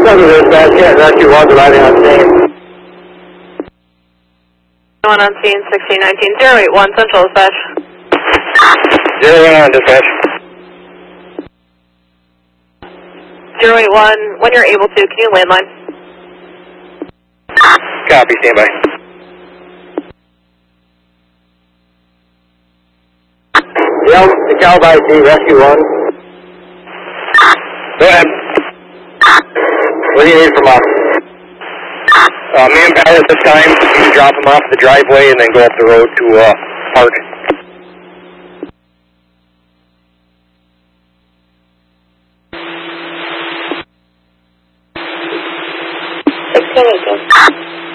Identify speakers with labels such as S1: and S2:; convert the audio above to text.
S1: dispatch, yeah, rescue 1 arriving on scene.
S2: One on scene, 1619, 081, Central Dispatch.
S1: 081 on dispatch.
S2: 081, when you're able to, can you landline?
S1: Copy, standby. Yelp, the Cal by D, rescue 1. Go ahead. What do you need from us? Manpower at this time. You can drop them off the driveway and then go up the road to park.
S2: Sixteen.